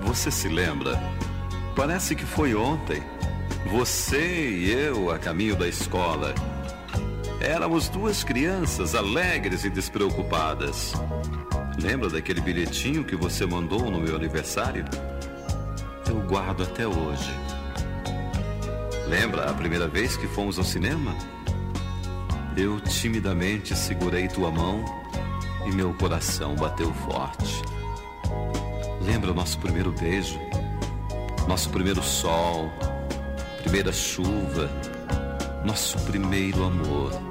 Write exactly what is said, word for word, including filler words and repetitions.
você se lembra? Parece que foi ontem. Você e eu a caminho da escola. Éramos duas crianças alegres e despreocupadas. Lembra daquele bilhetinho que você mandou no meu aniversário? Eu guardo até hoje. Lembra a primeira vez que fomos ao cinema? Eu timidamente segurei tua mão e meu coração bateu forte. Lembra o nosso primeiro beijo? Nosso primeiro sol, primeira chuva, nosso primeiro amor.